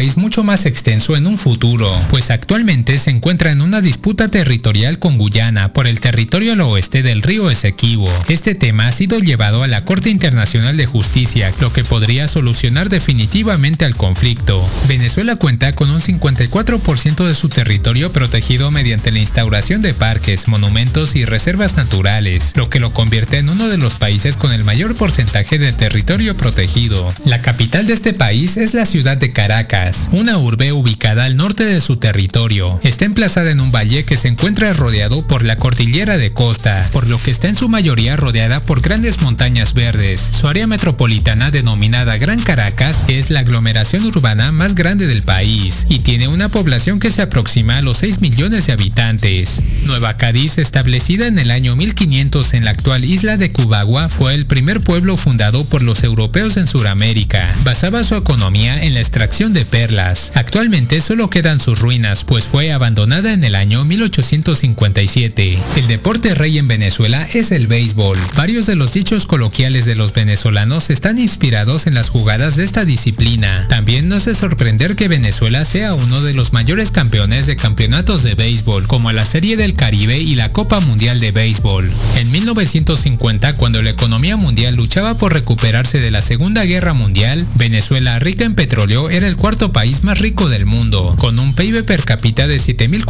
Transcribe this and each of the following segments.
país mucho más extenso en un futuro, pues actualmente se encuentra en una disputa territorial con Guyana por el territorio al oeste del río Esequibo. Este tema ha sido llevado a la Corte Internacional de Justicia, lo que podría solucionar definitivamente al conflicto. Venezuela cuenta con un 54% de su territorio protegido mediante la instauración de parques, monumentos y reservas naturales, lo que lo convierte en uno de los países con el mayor porcentaje de territorio protegido. La capital de este país es la ciudad de Caracas, una urbe ubicada al norte de su territorio. Está emplazada en un valle que se encuentra rodeado por la cordillera de Costa, por lo que está en su mayoría rodeada por grandes montañas verdes. Su área metropolitana, denominada Gran Caracas, es la aglomeración urbana más grande del país y tiene una población que se aproxima a los 6 millones de habitantes. Nueva Cádiz, establecida en el año 1500 en la actual isla de Cubagua, fue el primer pueblo fundado por los europeos en Sudamérica. Basaba su economía en la extracción de perlas. Actualmente solo quedan sus ruinas, pues fue abandonada en el año 1857. El deporte rey en Venezuela es el béisbol. Varios de los dichos coloquiales de los venezolanos están inspirados en las jugadas de esta disciplina. También no es de sorprender que Venezuela sea uno de los mayores campeones de campeonatos de béisbol, como la Serie del Caribe y la Copa Mundial de Béisbol. En 1950, cuando la economía mundial luchaba por recuperarse de la Segunda Guerra Mundial, Venezuela, rica en petróleo, era el cuarto país más rico del mundo, con un PIB per cápita de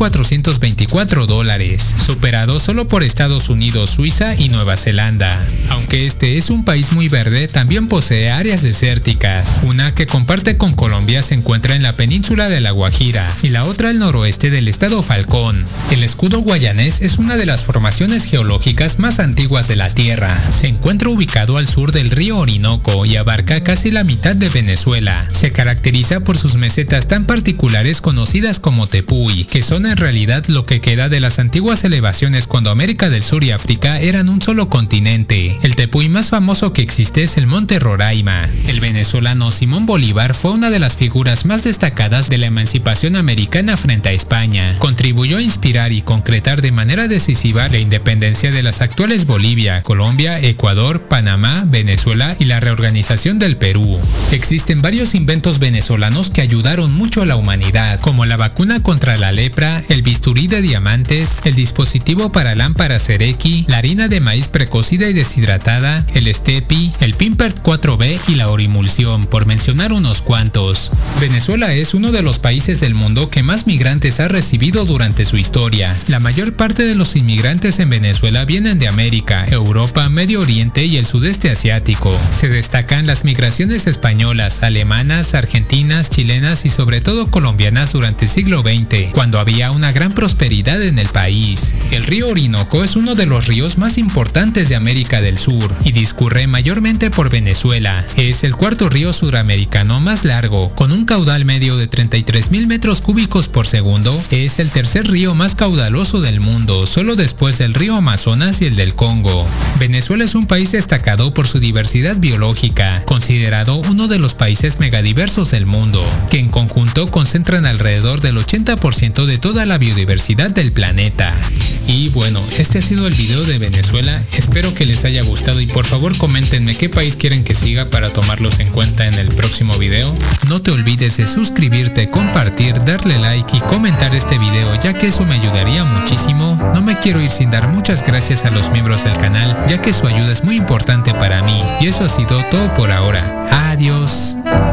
$7,424, superado solo por Estados Unidos, Suiza y Nueva Zelanda. Aunque este es un país muy verde, también posee áreas desérticas. Una que comparte con Colombia se encuentra en la península de La Guajira y la otra al noroeste del estado Falcón. El escudo guayanés es una de las formaciones geológicas más antiguas de la Tierra. Se encuentra ubicado al sur del río Orinoco y abarca casi la mitad de Venezuela. Se caracteriza por sus mesetas tan particulares conocidas como tepuy, que son en realidad lo que queda de las antiguas elevaciones cuando América del Sur y África eran un solo continente. El tepuy más famoso que existe es el Monte Roraima. El venezolano Simón Bolívar fue una de las figuras más destacadas de la emancipación americana frente a España. Contribuyó a inspirar y concretar de manera decisiva la independencia de las actuales Bolivia, Colombia, Ecuador, Panamá, Venezuela y la reorganización del Perú. Existen varios inventos venezolanos que ayudaron mucho a la humanidad, como la vacuna contra la lepra, el bisturí de diamantes, el dispositivo para lámparas Cerequi, la harina de maíz precocida y deshidratada, el Stepi, el Pimpert 4B y la orimulsión, por mencionar unos cuantos. Venezuela es uno de los países del mundo que más migrantes ha recibido durante su historia. La mayor parte de los inmigrantes en Venezuela vienen de América, Europa, Medio Oriente y el sudeste asiático. Se destacan las migraciones españolas, alemanas, argentinas, chilenas y sobre todo colombianas durante el siglo XX, cuando había una gran prosperidad en el país. El río Orinoco es uno de los ríos más importantes de América del Sur y discurre mayormente por Venezuela. Es el cuarto río suramericano más largo, con un caudal medio de 33,000 metros cúbicos por segundo. Es el tercer río más caudaloso del mundo, solo después del río Amazonas y el del Congo. Venezuela es un país destacado por su diversidad biológica, considerado uno de los países megadiversos del mundo, que en conjunto concentran alrededor del 80% de toda la biodiversidad del planeta. Y bueno, este ha sido el video de Venezuela, espero que les haya gustado y por favor coméntenme qué país quieren que siga para tomarlos en cuenta en el próximo video. No te olvides de suscribirte, compartir, darle like y comentar este video, ya que eso me ayudaría muchísimo. No me quiero ir sin dar muchas gracias a los miembros del canal, ya que su ayuda es muy importante para mí. Y eso ha sido todo por ahora. Adiós.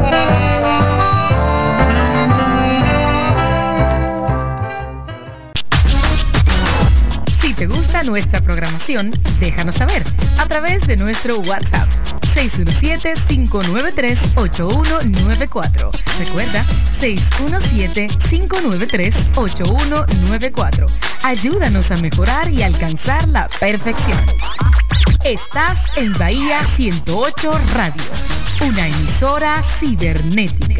Si te gusta nuestra programación, déjanos saber a través de nuestro WhatsApp 617-593-8194. Recuerda, 617-593-8194. Ayúdanos a mejorar y alcanzar la perfección. Estás en Bahía 108 Radio, una emisora cibernética.